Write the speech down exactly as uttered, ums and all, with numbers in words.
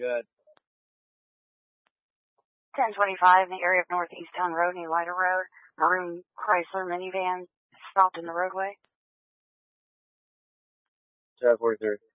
Good. ten twenty-five in the area of Northeast Town Road, New Lighter Road. Maroon Chrysler minivan stopped in the roadway. seven forty-three.